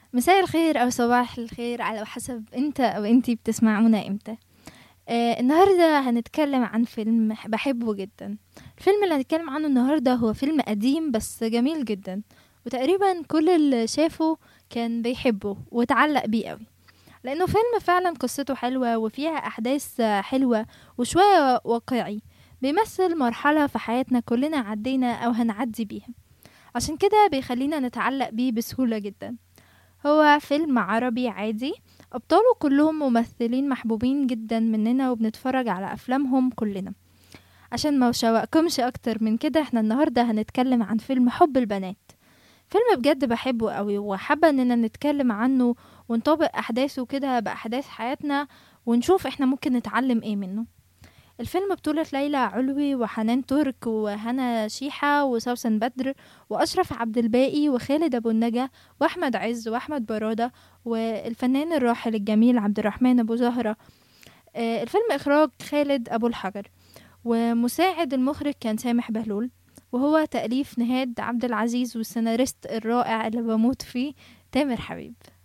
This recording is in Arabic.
مساء الخير أو صباح الخير على حسب انت أو انتي بتسمعونا امتى. النهاردة هنتكلم عن فيلم بحبه جدا. الفيلم اللي هنتكلم عنه النهاردة هو فيلم قديم بس جميل جدا، وتقريبا كل اللي شافه كان بيحبه وتعلق بيه قوي، لأنه فيلم فعلا قصته حلوة وفيها أحداث حلوة وشوية واقعي، بيمثل مرحلة في حياتنا كلنا عدينا أو هنعدي بيها، عشان كده بيخلينا نتعلق بيه بسهولة جدا. هو فيلم عربي عادي، أبطاله كلهم ممثلين محبوبين جدا مننا وبنتفرج على أفلامهم كلنا. عشان ما شوقكمش أكتر من كده، احنا النهاردة هنتكلم عن فيلم حب البنات. فيلم بجد بحبه قوي وحابة اننا نتكلم عنه ونطابق أحداثه كده بأحداث حياتنا، ونشوف احنا ممكن نتعلم ايه منه. الفيلم بطولة ليلى علوي وحنان ترك وهنا شيحة وسوسن بدر وأشرف عبد الباقي وخالد أبو النجا وأحمد عز وأحمد برادة والفنان الراحل الجميل عبد الرحمن أبو زهرة. الفيلم إخراج خالد أبو الحجر، ومساعد المخرج كان سامح بهلول، وهو تأليف نهاد عبد العزيز والسيناريست الرائع اللي بموت فيه تامر حبيب.